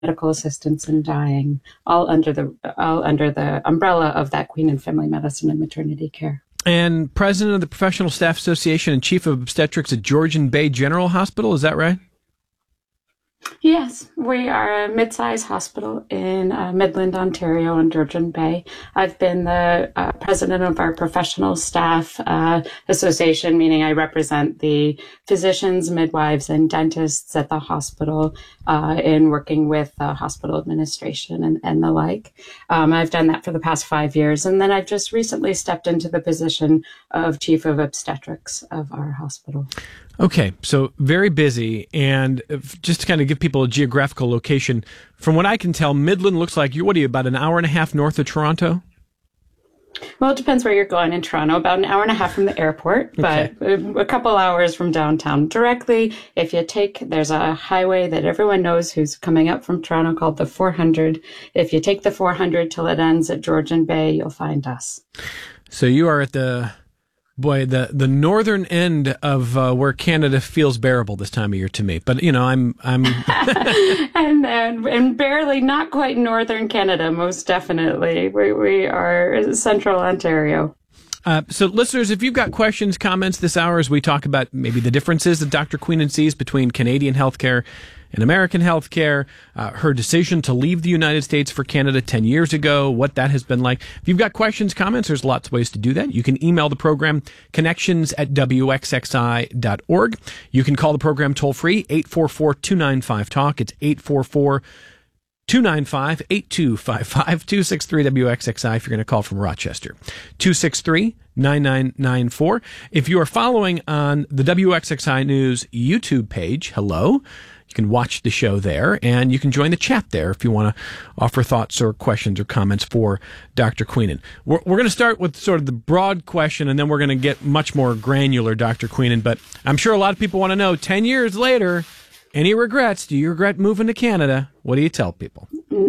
medical assistance in dying, all under the umbrella of that Queen and Family Medicine and Maternity Care. And president of the Professional Staff Association and chief of obstetrics at Georgian Bay General Hospital, is that right? Yes, we are a mid-sized hospital in Midland, Ontario, on Georgian Bay. I've been the president of our professional staff association, meaning I represent the physicians, midwives, and dentists at the hospital in working with hospital administration and the like. I've done that for the past 5 years, and then I've just recently stepped into the position of chief of obstetrics of our hospital. Okay, so very busy, and just to kind of give people a geographical location, from what I can tell, Midland looks like what are you, about an hour and a half north of Toronto? Well, it depends where you're going in Toronto, about an hour and a half from the airport, but a couple hours from downtown. Directly, there's a highway that everyone knows who's coming up from Toronto called the 400. If you take the 400 till it ends at Georgian Bay, you'll find us. So you are at the northern end of where Canada feels bearable this time of year to me. But I'm and barely not quite northern Canada, most definitely. We are central Ontario. So listeners, if you've got questions, comments this hour as we talk about maybe the differences that Dr. Queenan sees between Canadian healthcare and American healthcare, her decision to leave the United States for Canada 10 years ago, what that has been like. If you've got questions, comments, there's lots of ways to do that. You can email the program, connections@wxxi.org. You can call the program toll free, 844-295-TALK. It's 844-295-8255, 263-WXXI if you're going to call from Rochester, 263-9994. If you are following on the WXXI News YouTube page, hello. You can watch the show there, and you can join the chat there if you want to offer thoughts or questions or comments for Dr. Queenan. We're going to start with sort of the broad question, and then we're going to get much more granular, Dr. Queenan. But I'm sure a lot of people want to know, 10 years later, any regrets? Do you regret moving to Canada? What do you tell people?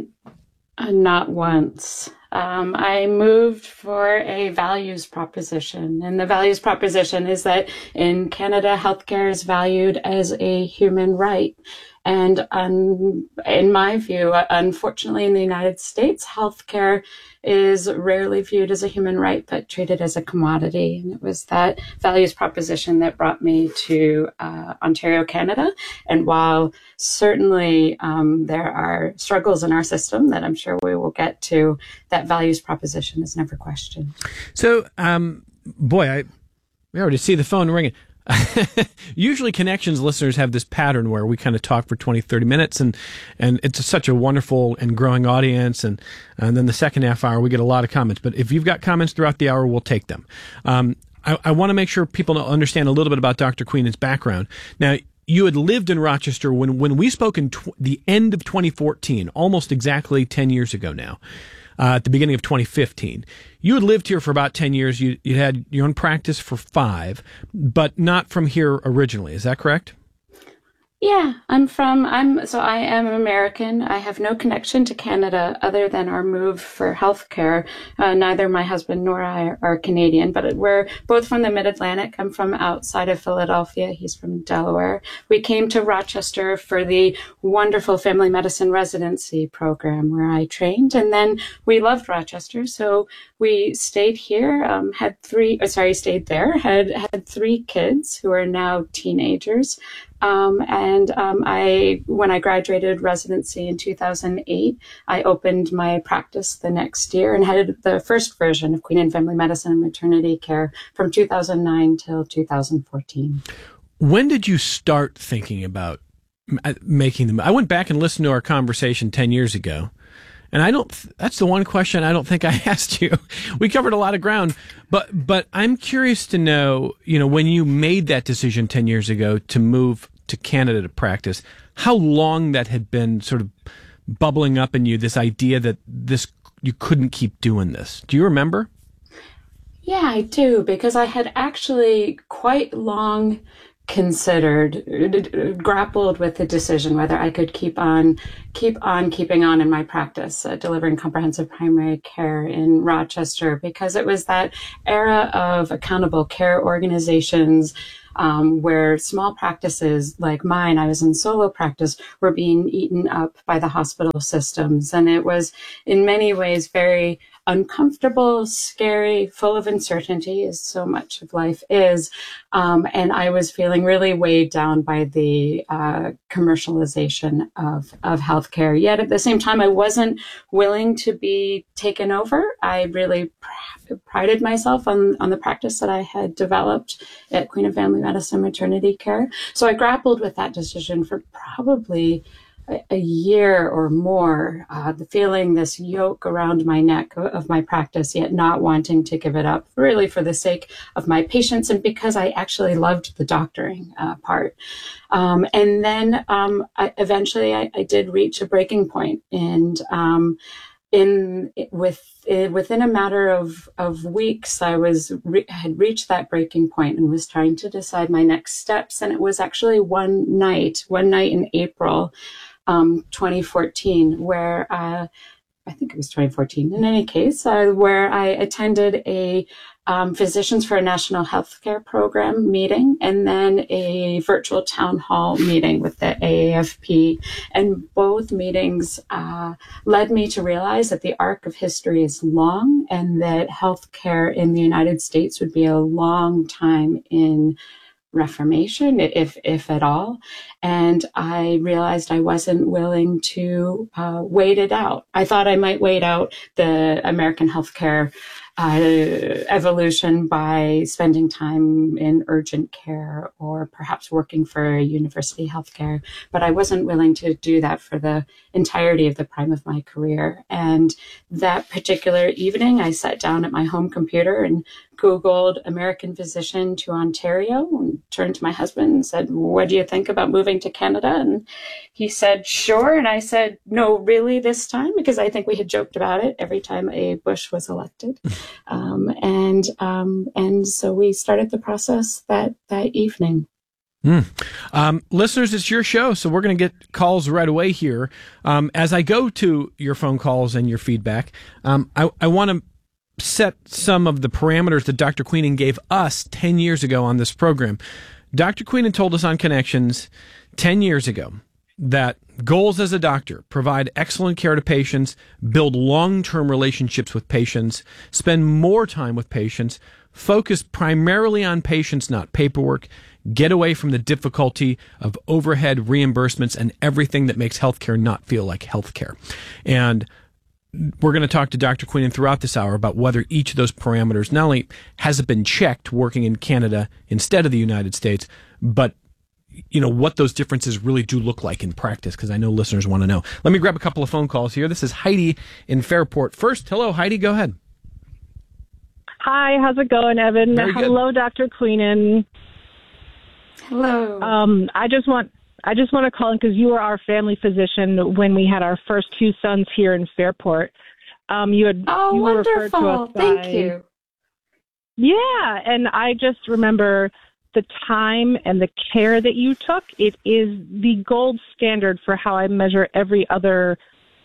Not once. I moved for a values proposition, and the values proposition is that in Canada, healthcare is valued as a human right. And in my view, unfortunately, in the United States, healthcare is rarely viewed as a human right, but treated as a commodity. And it was that values proposition that brought me to Ontario, Canada. And while certainly there are struggles in our system that I'm sure we will get to, that values proposition is never questioned. So, we already see the phone ringing. Usually Connections listeners have this pattern where we kind of talk for 20, 30 minutes and it's such a wonderful and growing audience. And then the second half hour, we get a lot of comments. But if you've got comments throughout the hour, we'll take them. I want to make sure people understand a little bit about Dr. Queenan's background. Now, you had lived in Rochester when we spoke in the end of 2014, almost exactly 10 years ago now. At the beginning of 2015. You had lived here for about 10 years. You had your own practice for 5, but not from here originally. Is that correct? Yeah, I am American. I have no connection to Canada other than our move for healthcare. Neither my husband nor I are Canadian, but we're both from the Mid-Atlantic. I'm from outside of Philadelphia. He's from Delaware. We came to Rochester for the wonderful family medicine residency program where I trained, and then we loved Rochester, so we stayed here. Had 3 kids who are now teenagers. When I graduated residency in 2008, I opened my practice the next year and headed the first version of Queen and Family Medicine and Maternity Care from 2009 till 2014. When did you start thinking about making them? I went back and listened to our conversation 10 years ago. And that's the one question I don't think I asked you. We covered a lot of ground, but I'm curious to know, when you made that decision 10 years ago to move to Canada to practice, how long that had been sort of bubbling up in you, this idea that you couldn't keep doing this. Do you remember? Yeah, I do, because I had actually quite long grappled with the decision whether I could keep on keeping on in my practice, delivering comprehensive primary care in Rochester, because it was that era of accountable care organizations, where small practices like mine, I was in solo practice, were being eaten up by the hospital systems. And it was in many ways very uncomfortable, scary, full of uncertainty, as so much of life is. And I was feeling really weighed down by the commercialization of healthcare. Yet at the same time, I wasn't willing to be taken over. I really prided myself on the practice that I had developed at Queen of Family Medicine Maternity Care. So I grappled with that decision for probably a year or more, feeling this yoke around my neck of my practice, yet not wanting to give it up, really for the sake of my patients and because I actually loved the doctoring part. And then eventually I did reach a breaking point, and within a matter of weeks, I had reached that breaking point and was trying to decide my next steps. And it was actually one night in April 2014, where I think it was 2014 in any case, where I attended a Physicians for a National Healthcare Program meeting and then a virtual town hall meeting with the AAFP. And both meetings led me to realize that the arc of history is long and that healthcare in the United States would be a long time in reformation, if at all. And I realized I wasn't willing to wait it out. I thought I might wait out the American healthcare evolution by spending time in urgent care or perhaps working for university healthcare, but I wasn't willing to do that for the entirety of the prime of my career. And that particular evening, I sat down at my home computer and Googled American physician to Ontario and turned to my husband and said, "What do you think about moving to Canada?" And he said, "Sure." And I said, "No, really this time?" Because I think we had joked about it every time a Bush was elected. And so we started the process that evening. Listeners, it's your show, so we're going to get calls right away here. As I go to your phone calls and your feedback, I want to set some of the parameters that Dr. Queenan gave us 10 years ago on this program. Dr. Queenan told us on Connections 10 years ago that goals as a doctor: provide excellent care to patients, build long-term relationships with patients, spend more time with patients, focus primarily on patients, not paperwork, get away from the difficulty of overhead reimbursements and everything that makes healthcare not feel like healthcare. And we're going to talk to Dr. Queenan throughout this hour about whether each of those parameters not only has it been checked working in Canada instead of the United States, but what those differences really do look like in practice, because I know listeners want to know. Let me grab a couple of phone calls here. This is Heidi in Fairport first. Hello, Heidi. Go ahead. Hi, how's it going, Evan? Very good. Hello, Dr. Queenan. Hello. I just want to call in because you were our family physician when we had our first two sons here in Fairport. You were referred to us by, Thank you. Yeah, and I just remember the time and the care that you took. It is the gold standard for how I measure every other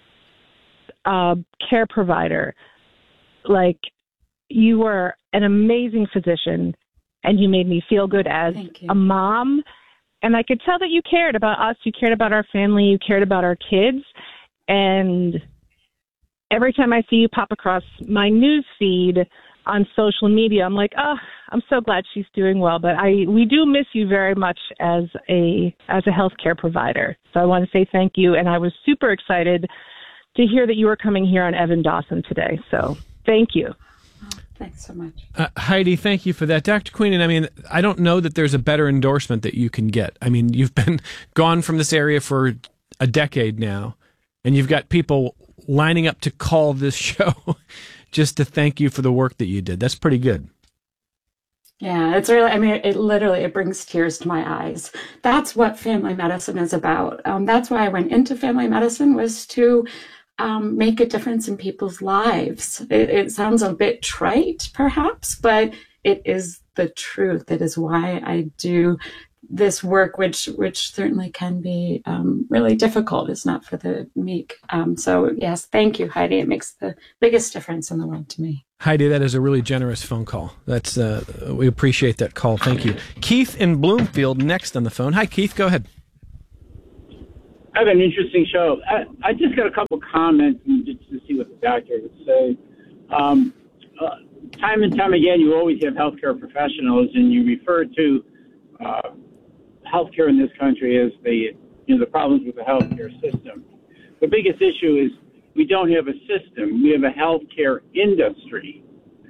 care provider. Like, you were an amazing physician, and you made me feel good as a mom. And I could tell that you cared about us, you cared about our family, you cared about our kids. And every time I see you pop across my news feed on social media, I'm like, oh, I'm so glad she's doing well. But we do miss you very much as a healthcare provider. So I want to say thank you. And I was super excited to hear that you were coming here on Evan Dawson today. So thank you. Thanks so much. Heidi, thank you for that. Dr. Queenan, I don't know that there's a better endorsement that you can get. You've been gone from this area for a decade now, and you've got people lining up to call this show just to thank you for the work that you did. That's pretty good. Yeah, it's really, it brings tears to my eyes. That's what family medicine is about. That's why I went into family medicine, was to make a difference in people's lives. It sounds a bit trite, perhaps, but it is the truth. It is why I do this work, which certainly can be really difficult. It's not for the meek. So yes, thank you, Heidi. It makes the biggest difference in the world to me. Heidi, that is a really generous phone call. That's we appreciate that call. Thank you. Keith in Bloomfield next on the phone. Hi, Keith. Go ahead. I have an interesting show. I just got a couple comments just to see what the doctor would say. Time and time again, you always have healthcare professionals, and you refer to healthcare in this country as the problems with the healthcare system. The biggest issue is we don't have a system. We have a healthcare industry.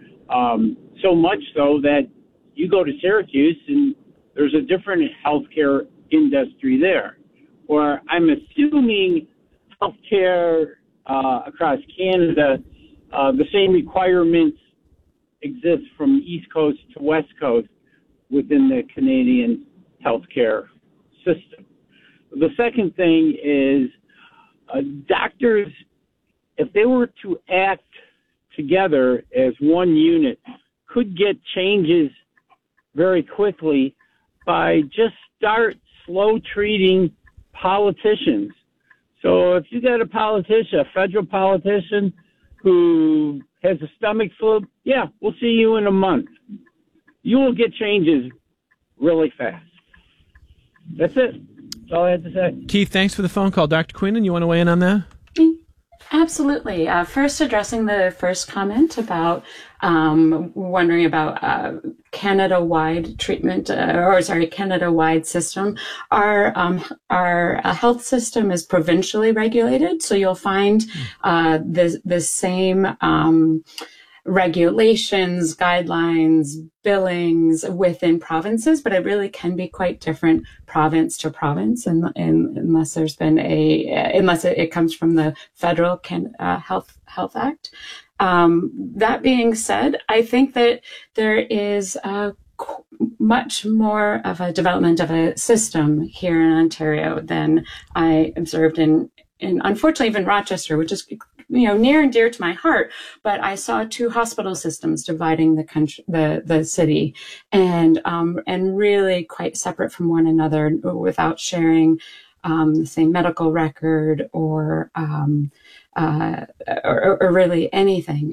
So much so that you go to Syracuse and there's a different healthcare industry there. Or I'm assuming healthcare across Canada, the same requirements exist from East Coast to West Coast within the Canadian healthcare system. The second thing is doctors, if they were to act together as one unit, could get changes very quickly by just start slow treating politicians. So if you got a politician, a federal politician who has a stomach flu, yeah, we'll see you in a month. You will get changes really fast. That's it. That's all I had to say. Keith, thanks for the phone call. Dr. Queenan, you want to weigh in on that? Absolutely. First, addressing the first comment about wondering about Canada-wide treatment, Canada-wide system. Our health system is provincially regulated, so you'll find the same regulations, guidelines, billings within provinces, but it really can be quite different province to province, and unless there's been unless it comes from the federal Health Act. That being said, I think that there is much more of a development of a system here in Ontario than I observed in unfortunately even Rochester, which is near and dear to my heart. But I saw two hospital systems dividing the country, the city, and really quite separate from one another, without sharing the same medical record or really anything.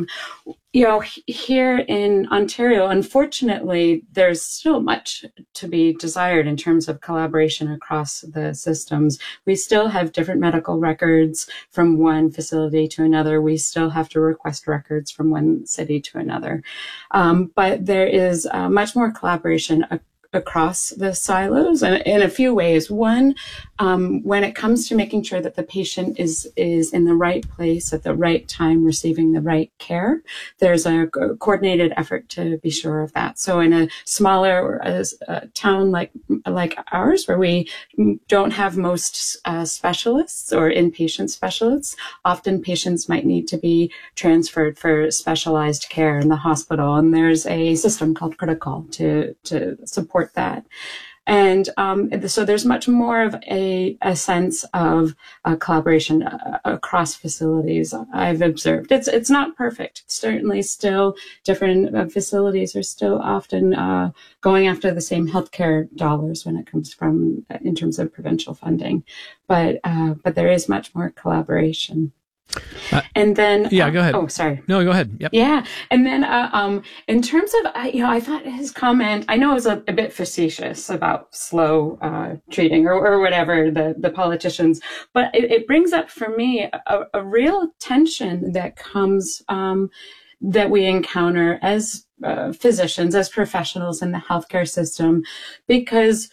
Here in Ontario, unfortunately, there's still much to be desired in terms of collaboration across the systems. We still have different medical records from one facility to another. We still have to request records from one city to another. But there is much more collaboration across the silos in a few ways. One, when it comes to making sure that the patient is in the right place at the right time, receiving the right care, there's a coordinated effort to be sure of that. So in a smaller town like ours, where we don't have most specialists or inpatient specialists, often patients might need to be transferred for specialized care in the hospital, and there's a system called Critical to support that. And so there's much more of a sense of collaboration across facilities, I've observed. It's not perfect. Certainly still different facilities are still often going after the same healthcare dollars when it comes from in terms of provincial funding. But there is much more collaboration. And then, go ahead. Oh, sorry. No, go ahead. Yep. Yeah. And then, in terms of, I thought his comment, I know it was a bit facetious about slow, treating or whatever the politicians, but it brings up for me a real tension that comes, that we encounter as physicians, as professionals in the healthcare system, because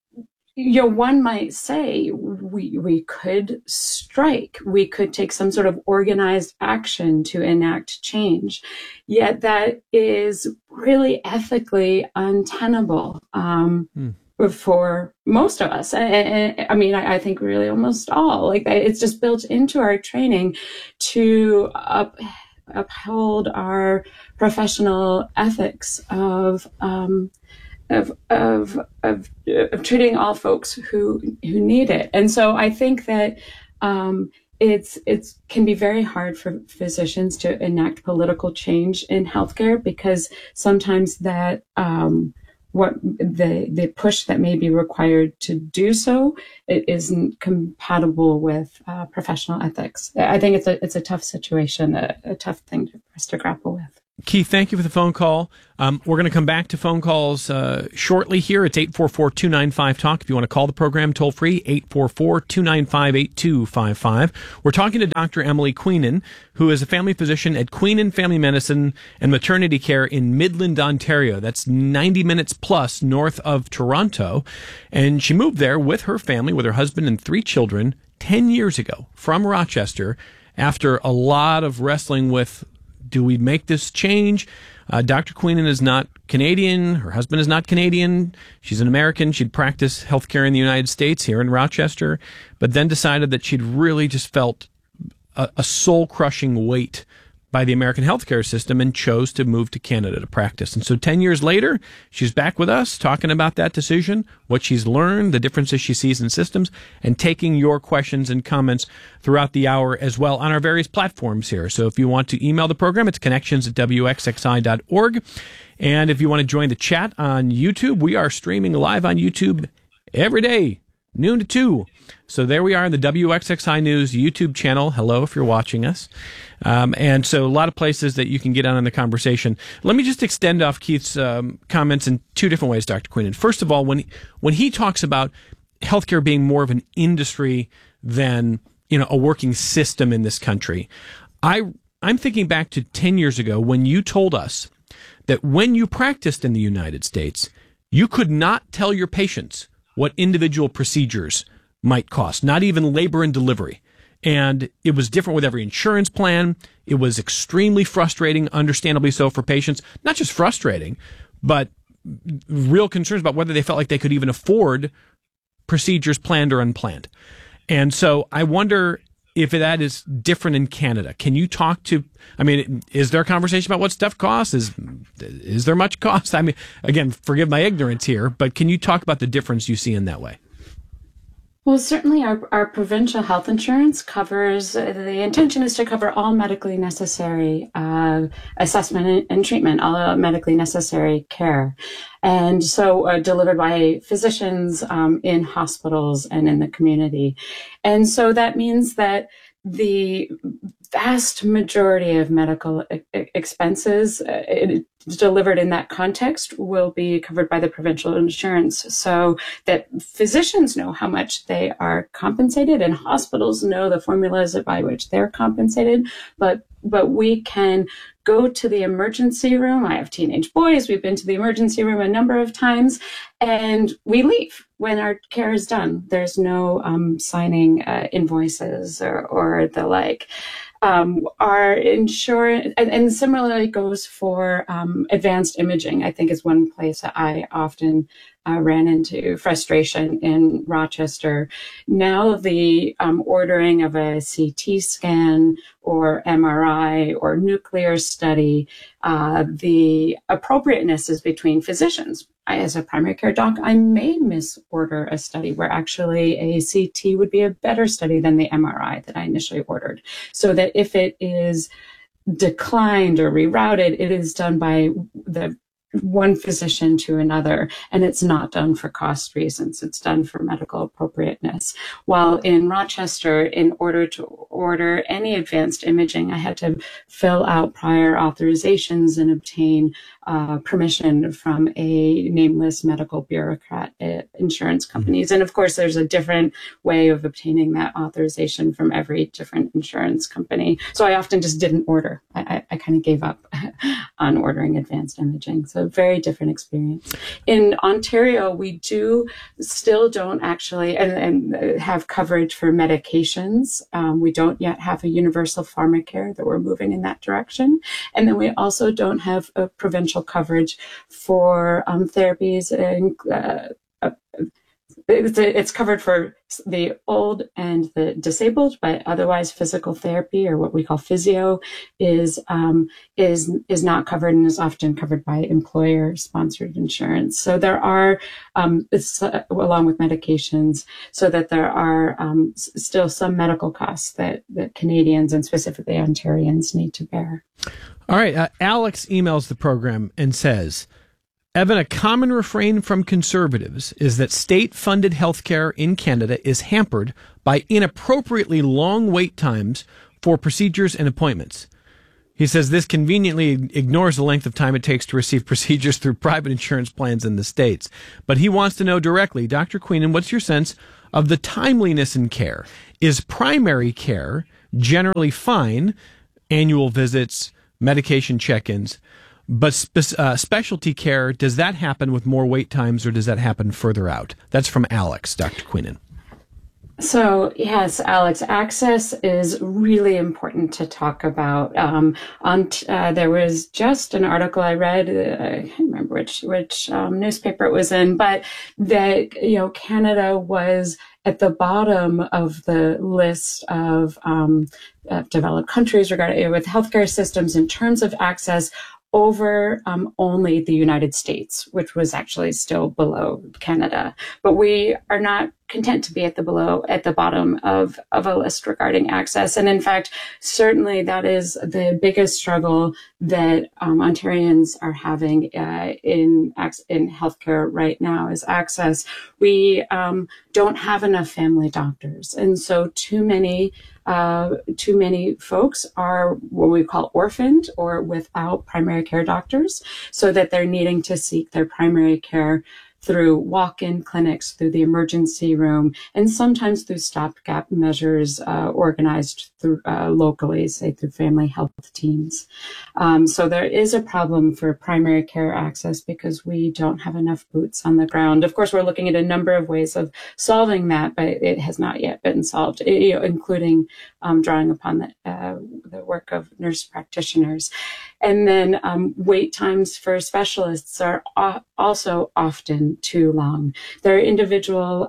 one might say we could strike, we could take some sort of organized action to enact change, yet that is really ethically untenable for most of us. I think really almost all. It's just built into our training to uphold our professional ethics of treating all folks who need it. And so I think that it's can be very hard for physicians to enact political change in healthcare, because sometimes that what the push that may be required to do so, it isn't compatible with professional ethics. I think it's a tough situation, a tough thing for us to grapple with. Keith, thank you for the phone call. We're going to come back to phone calls shortly here. It's 844-295-TALK. If you want to call the program toll free, 844-295-8255. We're talking to Dr. Emily Queenan, who is a family physician at Queenan Family Medicine and Maternity Care in Midland, Ontario. That's 90 minutes plus north of Toronto. And she moved there with her family, with her husband and 3 children, 10 years ago from Rochester after a lot of wrestling with, do we make this change? Dr. Queenan is not Canadian. Her husband is not Canadian. She's an American. She'd practiced healthcare in the United States here in Rochester, but then decided that she'd really just felt a soul-crushing weight by the American healthcare system and chose to move to Canada to practice. And so 10 years later, she's back with us talking about that decision, what she's learned, the differences she sees in systems, and taking your questions and comments throughout the hour as well on our various platforms here. So if you want to email the program, it's connections@wxxi.org. And if you want to join the chat on YouTube, we are streaming live on YouTube every day, noon to 2. So there we are in the WXXI News YouTube channel. Hello, if you're watching us. And so a lot of places that you can get on the conversation. Let me just extend off Keith's comments in 2 different ways, Dr. Queenan. First of all, when he talks about healthcare being more of an industry than, a working system in this country, I'm thinking back to 10 years ago when you told us that when you practiced in the United States, you could not tell your patients what individual procedures might cost, not even labor and delivery. And it was different with every insurance plan. It was extremely frustrating, understandably so, for patients. Not just frustrating, but real concerns about whether they felt like they could even afford procedures planned or unplanned. And so I wonder if that is different in Canada. Can you talk to, is there a conversation about what stuff costs? Is there much cost? Again, forgive my ignorance here, but can you talk about the difference you see in that way? Well, certainly our provincial health insurance covers, the intention is to cover all medically necessary assessment and treatment, all medically necessary care. And so delivered by physicians in hospitals and in the community. And so that means that the vast majority of medical expenses delivered in that context will be covered by the provincial insurance, so that physicians know how much they are compensated and hospitals know the formulas by which they're compensated. But we can go to the emergency room. I have teenage boys. We've been to the emergency room a number of times, and we leave when our care is done. There's no signing invoices or the like. Our insurance, and similarly goes for advanced imaging, I think is one place that I often ran into frustration in Rochester. Now the ordering of a CT scan or MRI or nuclear study, the appropriateness is between physicians. As a primary care doc, I may misorder a study where actually a CT would be a better study than the MRI that I initially ordered. So that if it is declined or rerouted, it is done by the one physician to another, and it's not done for cost reasons. It's done for medical appropriateness. While in Rochester, in order to order any advanced imaging, I had to fill out prior authorizations and obtain permission from a nameless medical bureaucrat at insurance companies. And of course, there's a different way of obtaining that authorization from every different insurance company. So I often just didn't order. I kind of gave up on ordering advanced imaging. So very different experience. In Ontario, we still don't actually and have coverage for medications. We don't yet have a universal pharmacare, that we're moving in that direction. And then we also don't have a provincial coverage for therapies. And it's covered for the old and the disabled, but otherwise physical therapy, or what we call physio, is not covered and is often covered by employer-sponsored insurance. So there are, along with medications, so that there are still some medical costs that Canadians and specifically Ontarians need to bear. All right. Alex emails the program and says, Evan, a common refrain from conservatives is that state-funded healthcare in Canada is hampered by inappropriately long wait times for procedures and appointments. He says this conveniently ignores the length of time it takes to receive procedures through private insurance plans in the States. But he wants to know directly, Dr. Queenan, what's your sense of the timeliness in care? Is primary care generally fine, annual visits, medication check-ins, but specialty care, does that happen with more wait times or does that happen further out? That's from Alex, Dr. Queenan. So, yes, Alex, access is really important to talk about. There was just an article I read, I can't remember which newspaper it was in, but that, Canada was at the bottom of the list of developed countries regarding with healthcare systems in terms of access over only the United States, which was actually still below Canada. But we are not content to be at the bottom of a list regarding access. And in fact, certainly that is the biggest struggle that Ontarians are having in healthcare right now is access. We don't have enough family doctors. And so too many folks are what we call orphaned or without primary care doctors, so that they're needing to seek their primary care through walk-in clinics, through the emergency room, and sometimes through stopgap measures organized through locally, say through family health teams. So there is a problem for primary care access because we don't have enough boots on the ground. Of course, we're looking at a number of ways of solving that, but it has not yet been solved, including drawing upon the work of nurse practitioners. And then wait times for specialists are also often too long. There are individual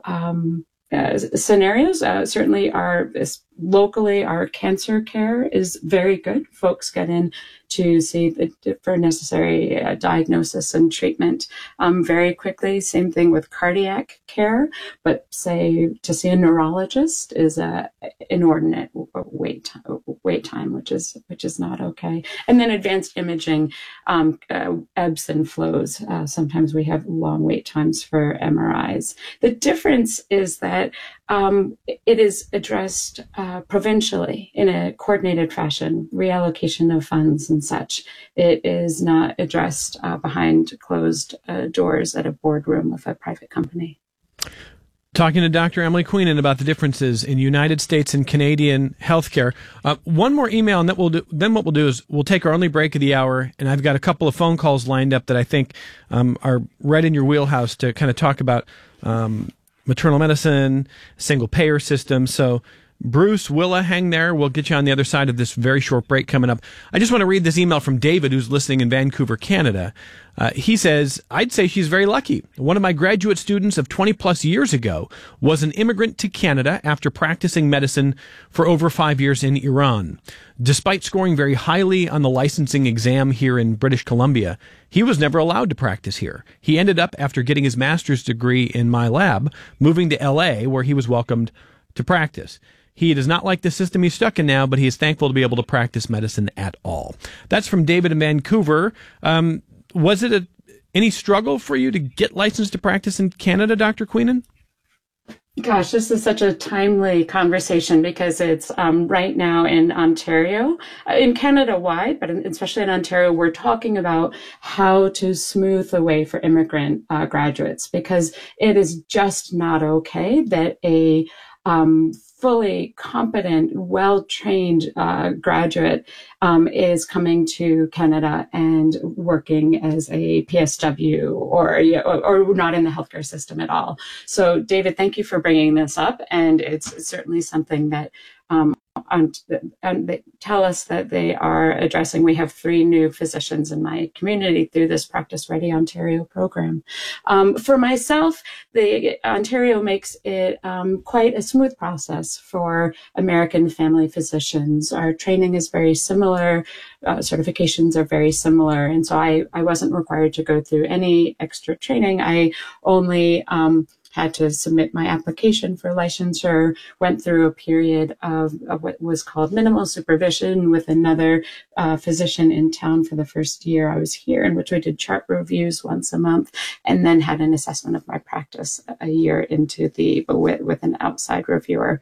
scenarios. Certainly, locally, our cancer care is very good. Folks get in to see for necessary diagnosis and treatment very quickly. Same thing with cardiac care, but say to see a neurologist is an inordinate wait time, which is not okay. And then advanced imaging ebbs and flows. Sometimes we have long wait times for MRIs. The difference is that it is addressed provincially in a coordinated fashion, reallocation of funds and such. It is not addressed behind closed doors at a boardroom of a private company. Talking to Dr. Emily Queenan about the differences in United States and Canadian healthcare. One more email, and then what we'll do is we'll take our only break of the hour, and I've got a couple of phone calls lined up that I think are right in your wheelhouse to kind of talk about maternal medicine, single payer system. So Bruce, Willa, hang there. We'll get you on the other side of this very short break coming up. I just want to read this email from David, who's listening in Vancouver, Canada. He says, I'd say she's very lucky. One of my graduate students of 20 plus years ago was an immigrant to Canada after practicing medicine for over 5 years in Iran. Despite scoring very highly on the licensing exam here in British Columbia, he was never allowed to practice here. He ended up, after getting his master's degree in my lab, moving to LA, where he was welcomed to practice. He does not like the system he's stuck in now, but he is thankful to be able to practice medicine at all. That's from David in Vancouver. Was it any struggle for you to get licensed to practice in Canada, Dr. Queenan? Gosh, this is such a timely conversation because it's right now in Ontario, in Canada-wide, but especially in Ontario, we're talking about how to smooth the way for immigrant graduates, because it is just not okay that a fully competent, well-trained graduate is coming to Canada and working as a PSW or not in the healthcare system at all. So, David, thank you for bringing this up, and it's certainly something that and they tell us that they are addressing. We have 3 new physicians in my community through this Practice Ready Ontario program. For myself, Ontario makes it quite a smooth process for American family physicians. Our training is very similar, certifications are very similar, and so I wasn't required to go through any extra training. I only had to submit my application for licensure, went through a period of what was called minimal supervision with another physician in town for the first year I was here, in which we did chart reviews once a month, and then had an assessment of my practice a year into with an outside reviewer.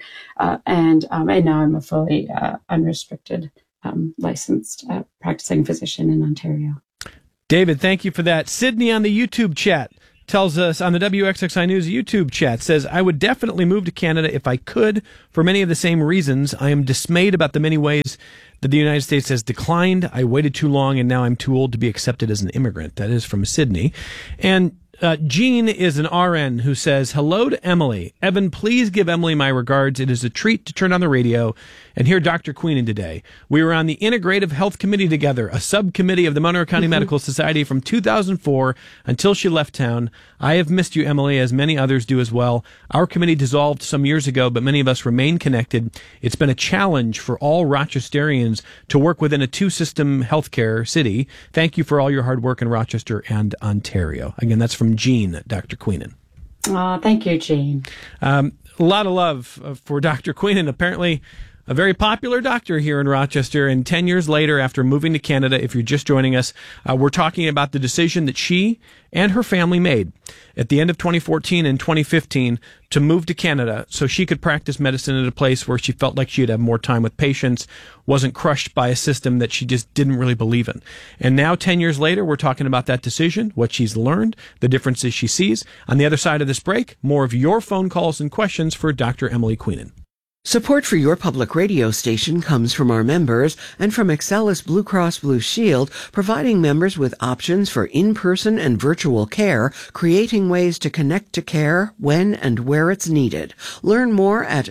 And now I'm a fully unrestricted licensed practicing physician in Ontario. David, thank you for that. Sydney on the YouTube chat tells us on the WXXI News YouTube chat, says, I would definitely move to Canada if I could for many of the same reasons. I am dismayed about the many ways that the United States has declined. I waited too long and now I'm too old to be accepted as an immigrant. That is from Sydney. And Jean is an RN who says, hello to Emily. Evan, please give Emily my regards. It is a treat to turn on the radio and hear Dr. Queenan today. We were on the Integrative Health Committee together, a subcommittee of the Monroe County Medical Society from 2004 until she left town. I have missed you, Emily, as many others do as well. Our committee dissolved some years ago, but many of us remain connected. It's been a challenge for all Rochesterians to work within a two-system healthcare city. Thank you for all your hard work in Rochester and Ontario. Again, that's from Jean, Dr. Queenan. Oh, thank you, Jean. A lot of love for Dr. Queenan. Apparently a very popular doctor here in Rochester, and 10 years later, after moving to Canada, if you're just joining us, we're talking about the decision that she and her family made at the end of 2014 and 2015 to move to Canada so she could practice medicine at a place where she felt like she'd have more time with patients, wasn't crushed by a system that she just didn't really believe in. And now, 10 years later, we're talking about that decision, what she's learned, the differences she sees. On the other side of this break, more of your phone calls and questions for Dr. Emily Queenan. Support for your public radio station comes from our members and from Excellus Blue Cross Blue Shield, providing members with options for in-person and virtual care, creating ways to connect to care when and where it's needed. Learn more at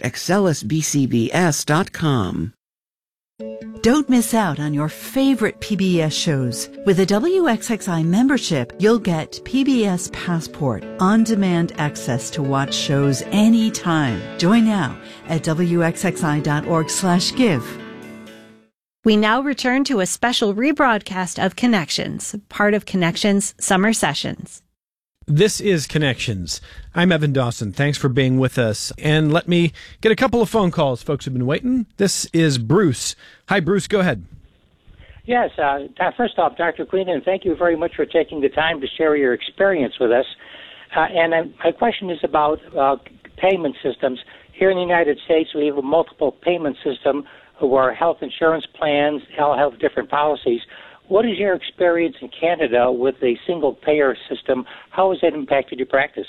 excellusbcbs.com. Don't miss out on your favorite PBS shows. With a WXXI membership, you'll get PBS Passport, on-demand access to watch shows anytime. Join now at wxxi.org/give. We now return to a special rebroadcast of Connections, part of Connections Summer Sessions. This is Connections. I'm Evan Dawson. Thanks for being with us. And let me get a couple of phone calls. Folks have been waiting. This is Bruce. Hi, Bruce. Go ahead. Yes. First off, Dr. Queenan, thank you very much for taking the time to share your experience with us. My question is about payment systems. Here in the United States, we have a multiple payment system where health insurance plans all have different policies. What is your experience in Canada with a single payer system? How has that impacted your practice?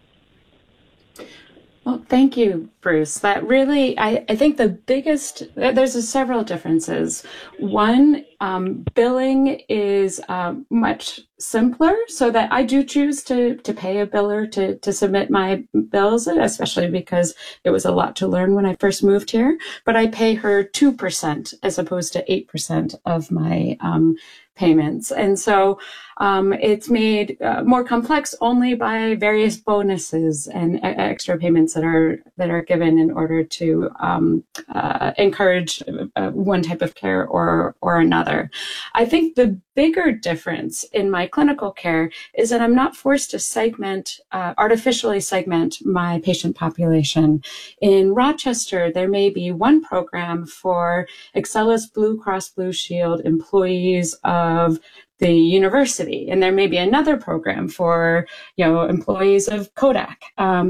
Well, thank you, Bruce. That really, I think there's several differences. One, billing is much simpler, so that I do choose to pay a biller to submit my bills, especially because it was a lot to learn when I first moved here. But I pay her 2% as opposed to 8% of my payments. And so it's made more complex only by various bonuses and extra payments that are given in order to encourage one type of care or another. I think the bigger difference in my clinical care is that I'm not forced to artificially segment my patient population. In Rochester, there may be one program for Excellus Blue Cross Blue Shield employees of the university, and there may be another program for employees of Kodak,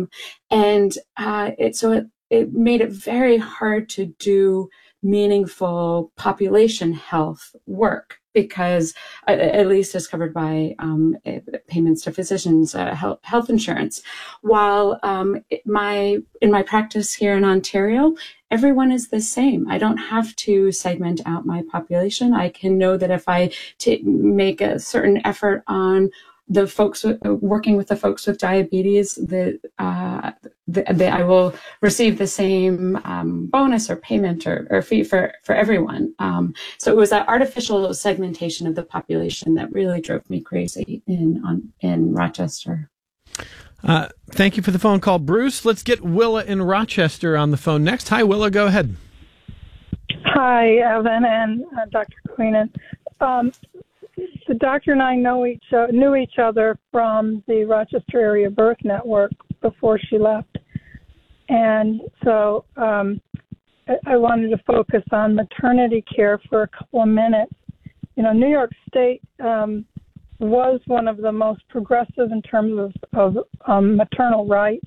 it made it very hard to do meaningful population health work, because at least as covered by payments to physicians, health insurance. While in my practice here in Ontario, everyone is the same. I don't have to segment out my population. I can know that if I make a certain effort on the folks working with the folks with diabetes, I will receive the same bonus or payment or fee for everyone. So it was that artificial segmentation of the population that really drove me crazy in Rochester. Thank you for the phone call, Bruce. Let's get Willa in Rochester on the phone next. Hi, Willa. Go ahead. Hi, Evan and Dr. Queenan. The doctor and I knew each other from the Rochester Area Birth Network before she left. And so I wanted to focus on maternity care for a couple of minutes. You know, New York State was one of the most progressive in terms of maternal rights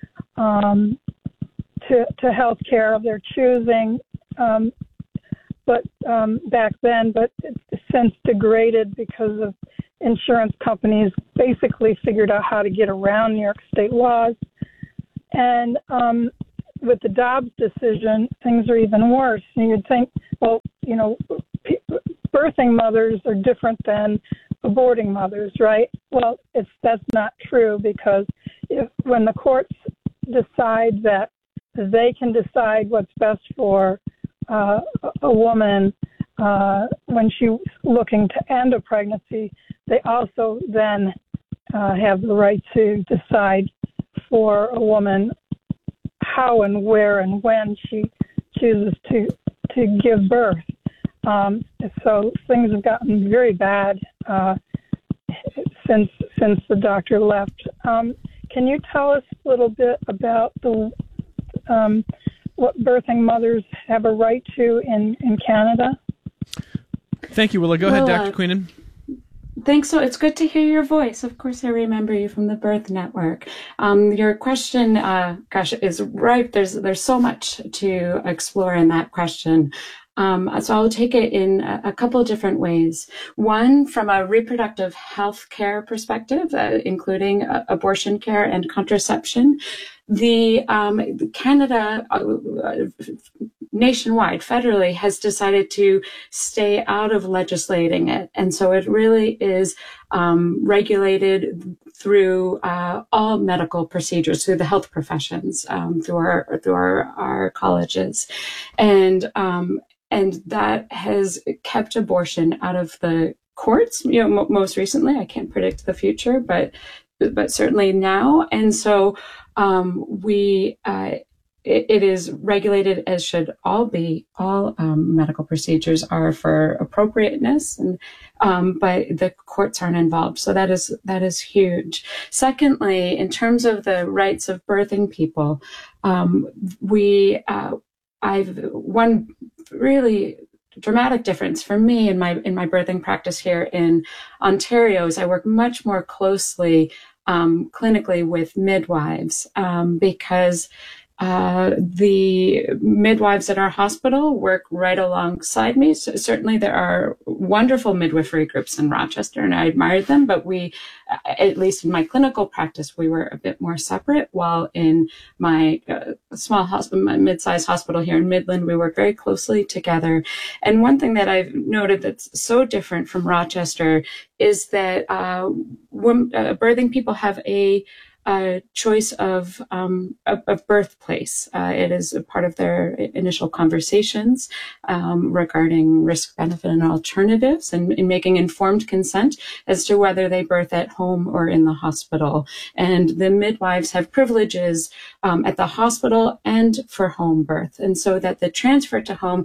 to health care of their choosing, but back then, but it's since degraded because of insurance companies basically figured out how to get around New York State laws. And with the Dobbs decision, things are even worse. And you'd think, well, you know, birthing mothers are different than aborting mothers, right? Well, that's not true, because when the courts decide that they can decide what's best for a woman when she's looking to end a pregnancy, they also then have the right to decide for a woman how and where and when she chooses to give birth. So things have gotten very bad since the doctor left. Can you tell us a little bit about what birthing mothers have a right to in Canada? Thank you, Willa. Go ahead, Dr. Queenan. Thanks. So it's good to hear your voice. Of course, I remember you from the Birth Network. Your question, is right. There's so much to explore in that question. So I'll take it in a couple of different ways. One, from a reproductive health care perspective, including abortion care and contraception. The Canada nationwide, federally, has decided to stay out of legislating it, and so it really is regulated through all medical procedures, through the health professions, through our colleges, and that has kept abortion out of the courts. You know, most recently, I can't predict the future, but certainly now, and so. It is regulated, as should all medical procedures are, for appropriateness, and but the courts aren't involved, so that is huge. Secondly, in terms of the rights of birthing people, one really dramatic difference for me in my birthing practice here in Ontario is I work much more closely clinically with midwives, because the midwives at our hospital work right alongside me. So certainly there are wonderful midwifery groups in Rochester, and I admired them, but we, at least in my clinical practice, we were a bit more separate, while in my small hospital, my mid-sized hospital here in Midland, we work very closely together. And one thing that I've noted that's so different from Rochester is that birthing people have a choice of birthplace. It is a part of their initial conversations regarding risk, benefit, and alternatives, and in making informed consent as to whether they birth at home or in the hospital. And the midwives have privileges at the hospital and for home birth, and so that the transfer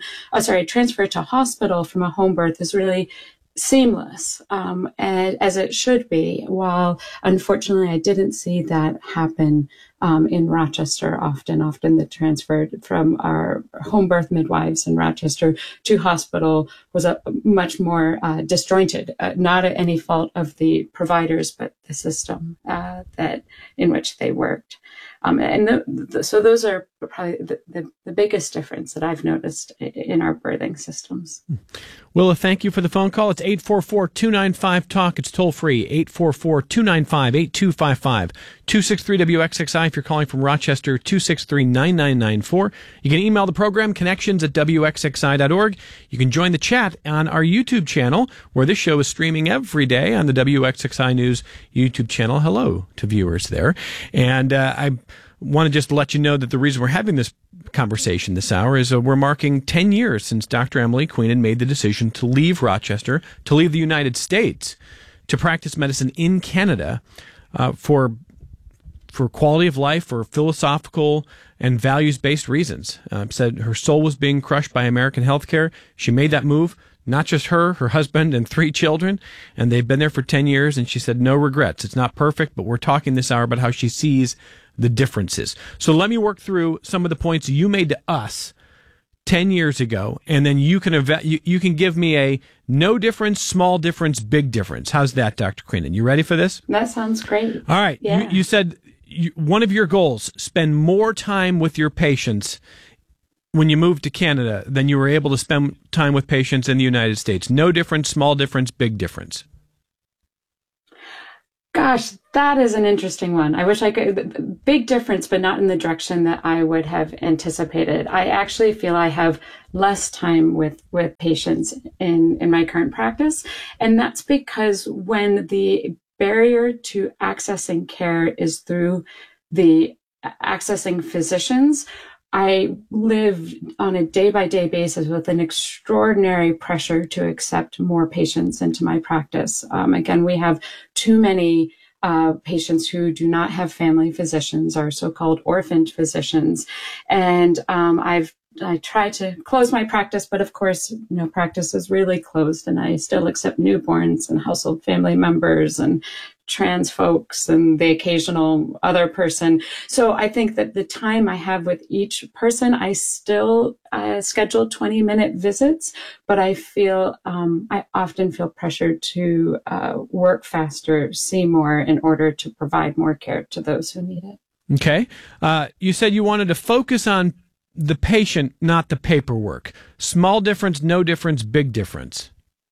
to hospital from a home birth is really seamless, as it should be, while unfortunately I didn't see that happen in Rochester. Often the transfer from our home birth midwives in Rochester to hospital was a much more disjointed, not at any fault of the providers, but the system that in which they worked. So those are probably the biggest difference that I've noticed in our birthing systems. Willa, thank you for the phone call. It's 844-295-TALK. It's toll free, 844-295-8255. 263-WXXI if you're calling from Rochester, 263-9994. You can email the program, connections@WXXI.org. You can join the chat on our YouTube channel, where this show is streaming every day on the WXXI News YouTube channel. Hello to viewers there. And I want to just let you know that the reason we're having this conversation this hour is we're marking 10 years since Dr. Emily Queenan made the decision to leave Rochester, to leave the United States, to practice medicine in Canada for quality of life, for philosophical and values-based reasons. Said her soul was being crushed by American healthcare. She made that move not just her husband, and 3 children, and they've been there for 10 years, and she said no regrets. It's not perfect, but we're talking this hour about how she sees the differences. So let me work through some of the points you made to us 10 years ago, and then you can you can give me a no difference, small difference, big difference. How's that, Dr. Queenan? You ready for this? That sounds great. All right. Yeah. You said one of your goals, spend more time with your patients when you moved to Canada than you were able to spend time with patients in the United States. No difference, small difference, big difference. Gosh, that is an interesting one. I wish I could. Big difference, but not in the direction that I would have anticipated. I actually feel I have less time with patients in my current practice. And that's because when the barrier to accessing care is through the accessing physicians, I live on a day-by-day basis with an extraordinary pressure to accept more patients into my practice. Again, we have too many patients who do not have family physicians, our so-called orphaned physicians. And I try to close my practice, but of course, practice is really closed, and I still accept newborns and household family members and trans folks and the occasional other person. So I think that the time I have with each person, I still schedule 20-minute visits, but I often feel pressured to work faster, see more in order to provide more care to those who need it. Okay. You said you wanted to focus on the patient, not the paperwork. Small difference, no difference, big difference.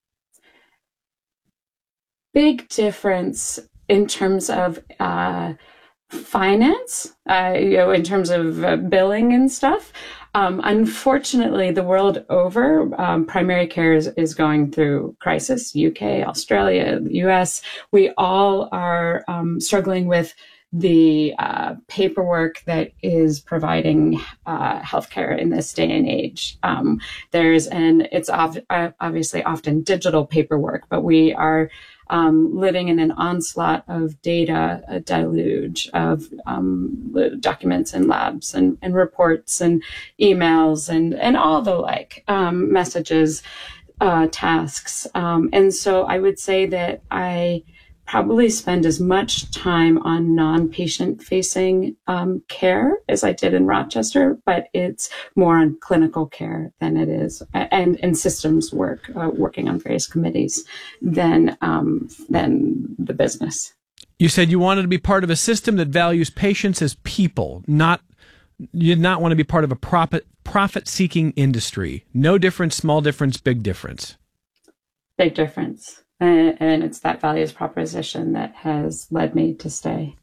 Big difference in terms of finance, in terms of billing and stuff. Unfortunately, the world over, primary care is going through crisis. UK, Australia, the US, we all are struggling with the paperwork that is providing healthcare in this day and age. It's obviously often digital paperwork, but we are living in an onslaught of data, a deluge of documents and labs and reports and emails and all the like, messages, tasks. And so I would say that I probably spend as much time on non-patient facing care as I did in Rochester, but it's more on clinical care than it is, and systems work, working on various committees than the business. You said you wanted to be part of a system that values patients as people, you did not want to be part of a profit-seeking industry. No difference, small difference, big difference. Big difference. And it's that values proposition that has led me to stay.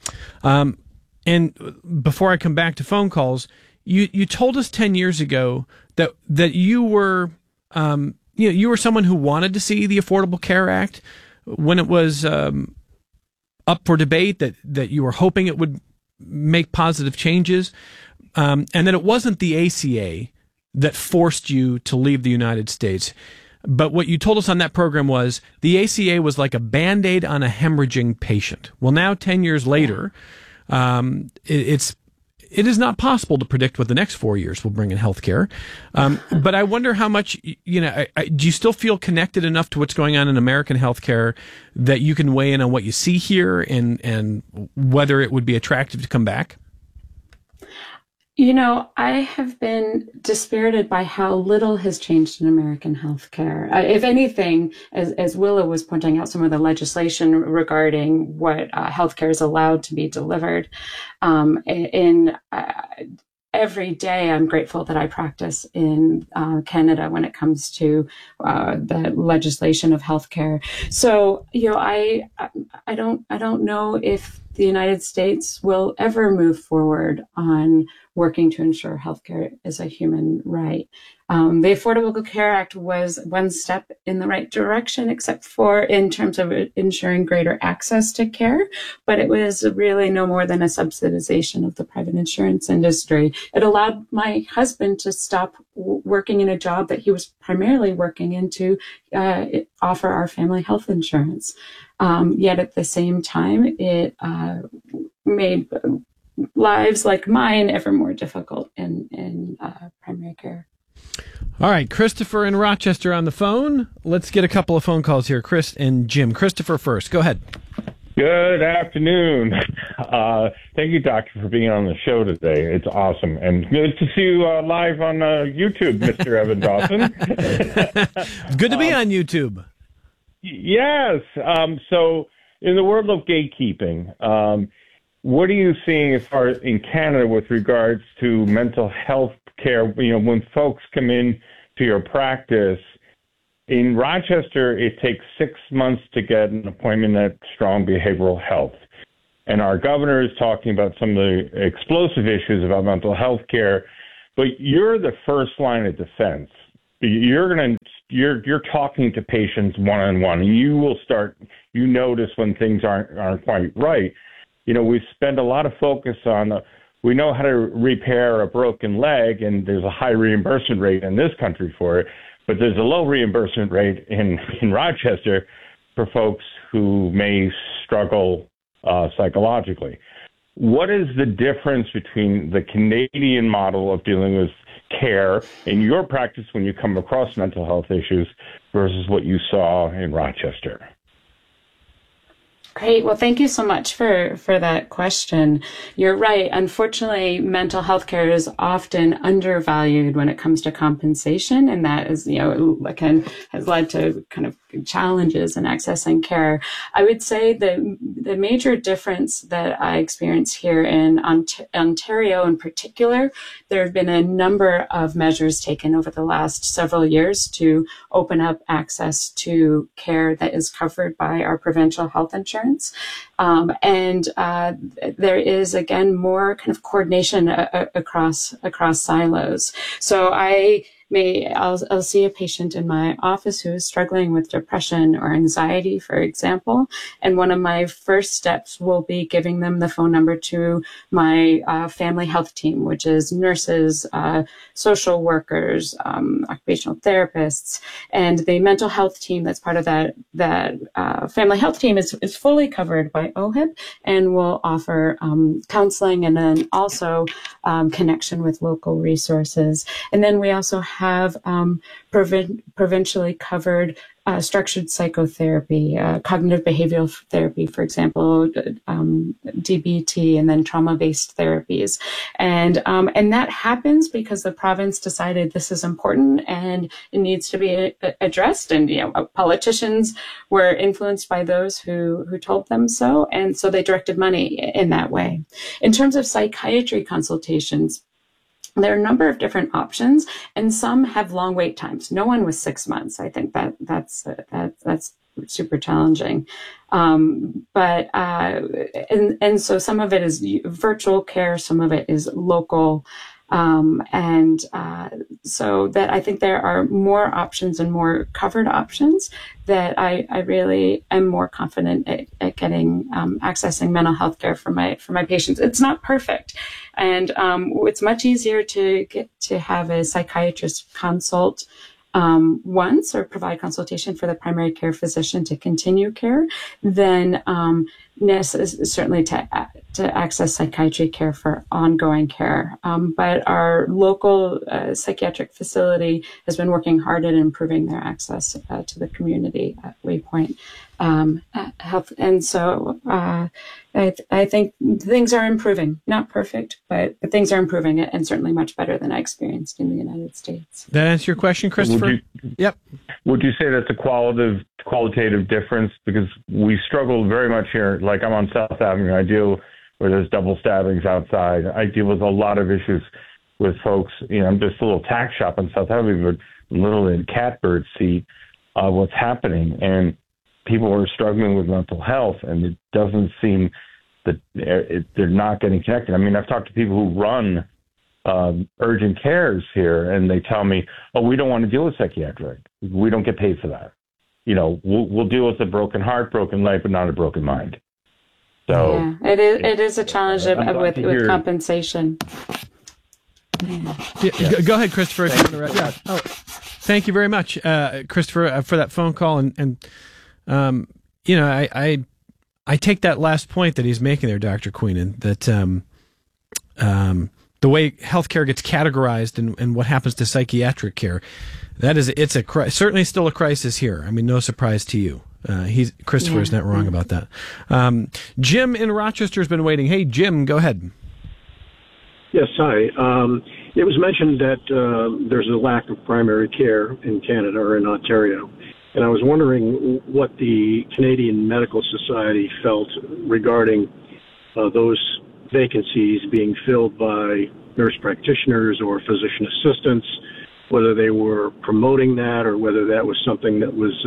And before I come back to phone calls, you told us 10 years ago that you were you were someone who wanted to see the Affordable Care Act when it was up for debate, that you were hoping it would make positive changes, and that it wasn't the ACA that forced you to leave the United States. But what you told us on that program was the ACA was like a Band-Aid on a hemorrhaging patient. Well, now 10 years later, it is not possible to predict what the next 4 years will bring in healthcare. But I wonder how much, do you still feel connected enough to what's going on in American healthcare that you can weigh in on what you see here and whether it would be attractive to come back? I have been dispirited by how little has changed in American healthcare. If anything, as Willa was pointing out, some of the legislation regarding what healthcare is allowed to be delivered. Every day, I'm grateful that I practice in Canada when it comes to the legislation of healthcare. So, I don't know if the United States will ever move forward on working to ensure healthcare is a human right. The Affordable Care Act was one step in the right direction, except for in terms of ensuring greater access to care, but it was really no more than a subsidization of the private insurance industry. It allowed my husband to stop working in a job that he was primarily working in to offer our family health insurance. Yet at the same time, it made lives like mine ever more difficult in primary care. All right, Christopher in Rochester on the phone. Let's get a couple of phone calls here. Chris and Jim. Christopher first. Go ahead. Good afternoon. Thank you, Doctor, for being on the show today. It's awesome. And good to see you live on YouTube, Mr. Evan Dawson. Good to be on YouTube. Yes. So in the world of gatekeeping, what are you seeing as far as in Canada with regards to mental health care? You know, when folks come in to your practice, in Rochester, it takes 6 months to get an appointment at Strong Behavioral Health. And our governor is talking about some of the explosive issues about mental health care, but you're the first line of defense. You're talking to patients one-on-one, and you notice when things aren't quite right. You know, we spend a lot of focus on, we know how to repair a broken leg, and there's a high reimbursement rate in this country for it, but there's a low reimbursement rate in Rochester for folks who may struggle psychologically. What is the difference between the Canadian model of dealing with care in your practice when you come across mental health issues versus what you saw in Rochester? Great. Well, thank you so much for that question. You're right. Unfortunately, mental health care is often undervalued when it comes to compensation, and that is, again, has led to kind of challenges in accessing care. I would say the major difference that I experience here in Ontario in particular, there have been a number of measures taken over the last several years to open up access to care that is covered by our provincial health insurance. And there is, again, more kind of coordination across silos. So I'll see a patient in my office who is struggling with depression or anxiety, for example, and one of my first steps will be giving them the phone number to my family health team, which is nurses, social workers, occupational therapists, and the mental health team that's part of that family health team is fully covered by OHIP and will offer counseling and then also connection with local resources. And then we also have provincially covered structured psychotherapy, cognitive behavioral therapy, for example, DBT, and then trauma-based therapies. And that happens because the province decided this is important and it needs to be addressed. And, politicians were influenced by those who told them so. And so they directed money in that way. In terms of psychiatry consultations, there are a number of different options, and some have long wait times. No one was 6 months. I think that's super challenging. But so some of it is virtual care, some of it is local. So that I think there are more options and more covered options that I really am more confident at getting accessing mental health care for my patients. It's not perfect, and it's much easier to have a psychiatrist consult once or provide consultation for the primary care physician to continue care than certainly to access psychiatry care for ongoing care. But our local psychiatric facility has been working hard at improving their access to the community at Waypoint Health. And so I think things are improving, not perfect, but things are improving and certainly much better than I experienced in the United States. That answer your question, Christopher? Yep. Would you say that's a qualitative difference? Because we struggle very much here. Like I'm on South Avenue. I deal where there's double stabbings outside. I deal with a lot of issues with folks. I'm just a little tack shop on South Avenue, but literally in catbird seat of what's happening. And people are struggling with mental health, and it doesn't seem that they're not getting connected. I mean, I've talked to people who run urgent cares here, and they tell me, "Oh, we don't want to deal with psychiatric. We don't get paid for that. We'll deal with a broken heart, broken leg, but not a broken mind." So yeah, it is a challenge with compensation. Yeah. Go ahead, Christopher. Thank you very much, Christopher, for that phone call. And I take that last point that he's making there, Dr. Queenan, that the way healthcare gets categorized and what happens to psychiatric care, it's certainly still a crisis here. I mean, no surprise to you. Christopher is not wrong about that. Jim in Rochester has been waiting. Hey, Jim, go ahead. Yes, hi. It was mentioned that there's a lack of primary care in Canada or in Ontario. And I was wondering what the Canadian Medical Society felt regarding those vacancies being filled by nurse practitioners or physician assistants, whether they were promoting that or whether that was something that was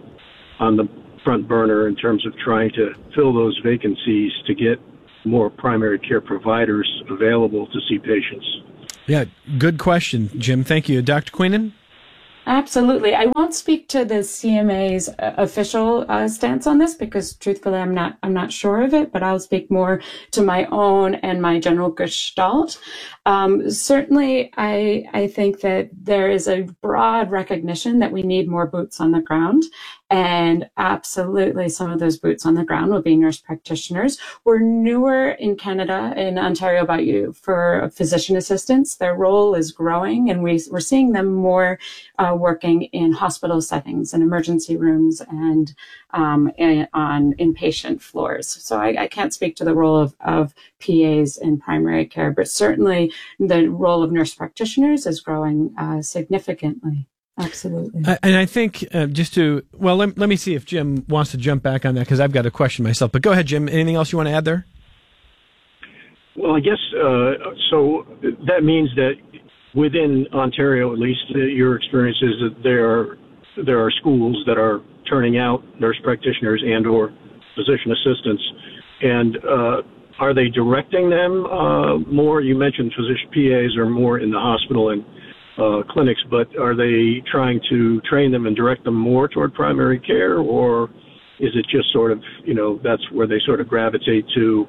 on the front burner in terms of trying to fill those vacancies to get more primary care providers available to see patients. Yeah, good question, Jim. Thank you. Dr. Queenan? Absolutely. I won't speak to the CMA's official stance on this because truthfully, I'm not sure of it, but I'll speak more to my own and my general gestalt. Certainly, I think that there is a broad recognition that we need more boots on the ground. And absolutely, some of those boots on the ground will be nurse practitioners. We're newer in Canada, in Ontario, about you for physician assistants. Their role is growing, and we're seeing them more working in hospital settings and emergency rooms and on inpatient floors. So I can't speak to the role of PAs in primary care, but certainly the role of nurse practitioners is growing significantly. Absolutely. And I think let me see if Jim wants to jump back on that because I've got a question myself. But go ahead, Jim. Anything else you want to add there? Well, I guess so that means that within Ontario, at least, your experience is that there are schools that are turning out nurse practitioners and or physician assistants. And are they directing them more? You mentioned physician PAs are more in the hospital and clinics, but are they trying to train them and direct them more toward primary care, or is it just sort of, that's where they sort of gravitate to,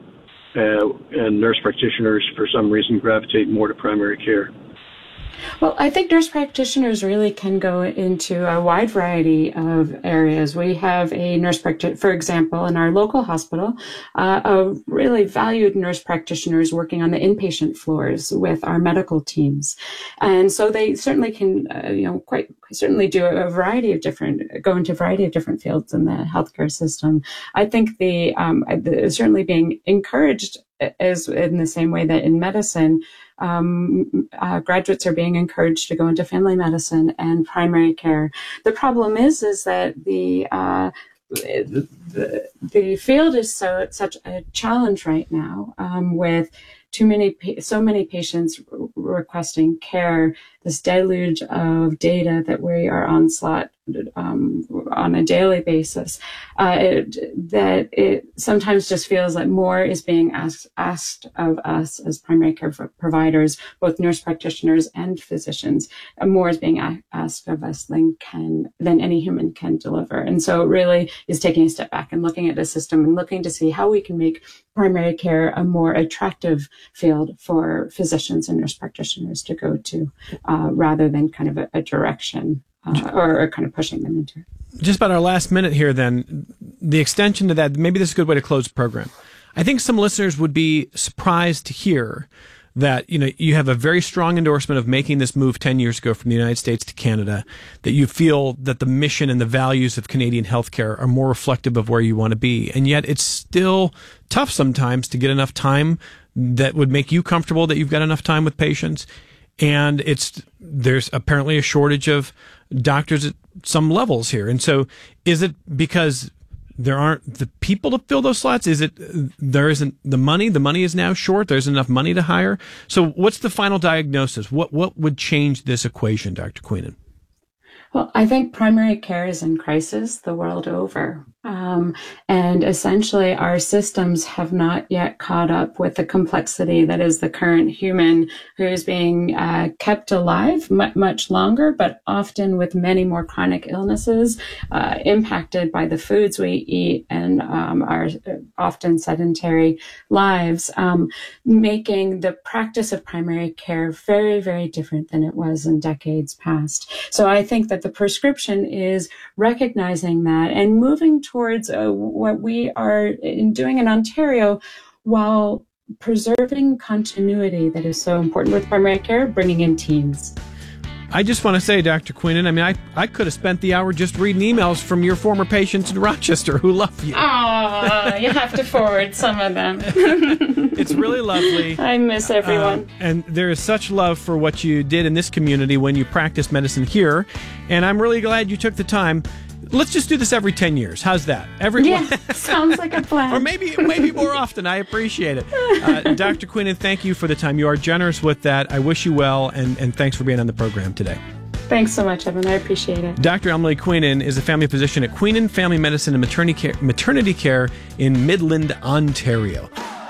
and nurse practitioners for some reason gravitate more to primary care? Well, I think nurse practitioners really can go into a wide variety of areas. We have a nurse practitioner, for example, in our local hospital, a really valued nurse practitioners working on the inpatient floors with our medical teams. And so they certainly can, quite certainly do go into a variety of different fields in the healthcare system. I think certainly being encouraged is in the same way that in medicine, graduates are being encouraged to go into family medicine and primary care. The problem is that the field is such a challenge right now with so many patients requesting care, this deluge of data that we are onslaught on a daily basis, that it sometimes just feels like more is being asked of us as primary care providers, both nurse practitioners and physicians. More is being asked of us than any human can deliver. And so it really is taking a step back and looking at the system and looking to see how we can make primary care a more attractive field for physicians and nurse practitioners to go to, rather than kind of a direction or kind of pushing them into. Just about our last minute here, then, the extension to that, maybe this is a good way to close the program. I think some listeners would be surprised to hear that, you have a very strong endorsement of making this move 10 years ago from the United States to Canada, that you feel that the mission and the values of Canadian healthcare are more reflective of where you want to be. And yet it's still tough sometimes to get enough time that would make you comfortable that you've got enough time with patients. And there's apparently a shortage of doctors at some levels here. And so is it because there aren't the people to fill those slots? Is it there isn't the money? The money is now short. There's enough money to hire. So what's the final diagnosis? What would change this equation, Dr. Queenan? Well, I think primary care is in crisis the world over. And essentially our systems have not yet caught up with the complexity that is the current human who is being kept alive much longer, but often with many more chronic illnesses, impacted by the foods we eat and our often sedentary lives, making the practice of primary care very, very different than it was in decades past. So I think that the prescription is recognizing that and moving towards what we are doing in Ontario, while preserving continuity that is so important with primary care, bringing in teams. I just want to say, Dr. Queenan, I mean, I could have spent the hour just reading emails from your former patients in Rochester who love you. Oh, you have to forward some of them. It's really lovely. I miss everyone. And there is such love for what you did in this community when you practiced medicine here. And I'm really glad you took the time. Let's just do this every 10 years. How's that? Yeah, sounds like a plan. Or maybe more often. I appreciate it. Dr. Queenan, thank you for the time. You are generous with that. I wish you well, and thanks for being on the program today. Thanks so much, Evan. I appreciate it. Dr. Emily Queenan is a family physician at Queenan Family Medicine and Maternity Care in Midland, Ontario.